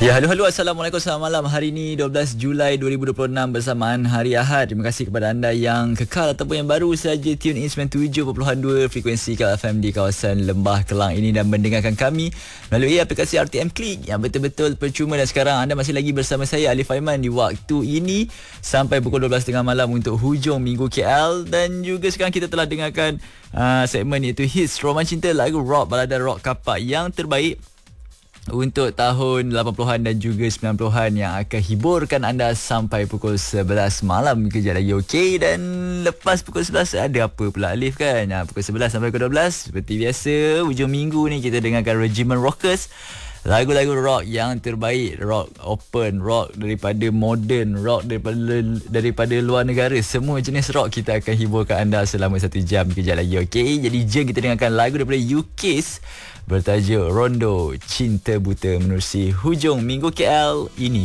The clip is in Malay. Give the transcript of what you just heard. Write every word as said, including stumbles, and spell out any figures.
Ya, halo halo, Assalamualaikum, selamat malam. Hari ini dua belas Julai dua ribu dua puluh enam bersamaan Hari Ahad. Terima kasih kepada anda yang kekal ataupun yang baru saja tune in sembilan puluh tujuh perpuluhan dua frekuensi Kal F M di kawasan Lembah Kelang ini dan mendengarkan kami melalui aplikasi R T M Click yang betul-betul percuma. Dan sekarang anda masih lagi bersama saya Alif Aiman di waktu ini sampai pukul dua belas tiga puluh malam untuk hujung minggu K L. Dan juga sekarang kita telah dengarkan uh, segmen iaitu Hits Roman Cinta, lagu rock, balada rock kapak yang terbaik untuk tahun lapan puluhan dan juga sembilan puluhan yang akan hiburkan anda sampai pukul sebelas malam kejap lagi. Okey, dan lepas pukul sebelas ada apa pula Alif kan? Ha, pukul sebelas sampai pukul dua belas seperti biasa hujung minggu ni kita dengarkan Regiment Rockers, lagu-lagu rock yang terbaik, rock open, rock daripada modern, rock daripada daripada luar negara, semua jenis rock kita akan hiburkan anda selama satu jam kejap lagi. Okey, jadi jom kita dengarkan lagu daripada U Kiss bertajuk Rondo Cinta Buta menerusi hujung minggu K L ini.